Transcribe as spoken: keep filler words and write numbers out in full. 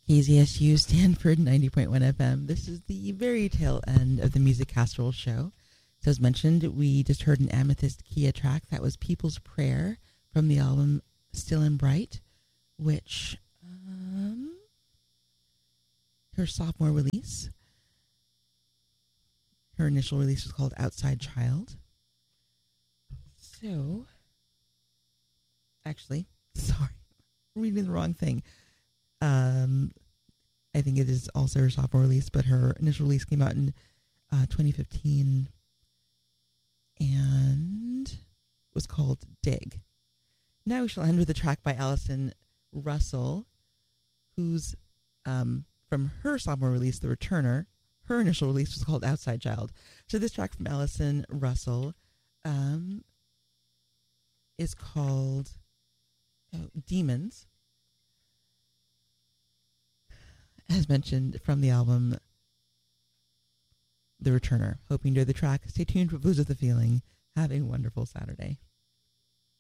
K Z S U Stanford ninety point one F M. This is the very tail end of the Music Casserole show. So as mentioned, we just heard an Amethyst Kia track. That was People's Prayer from the album Still and Bright, which um, her sophomore release. Her initial release was called Outside Child. So, actually, sorry, I'm reading the wrong thing. Um, I think it is also her sophomore release, but her initial release came out in uh, twenty fifteen and was called Dig. Now we shall end with a track by Allison Russell, who's um, from her sophomore release, The Returner. Her initial release was called Outside Child. So this track from Allison Russell um, is called oh, Demons. As mentioned, from the album The Returner. Hope you enjoy the track. Stay tuned for Blues with the Feeling. Have a wonderful Saturday.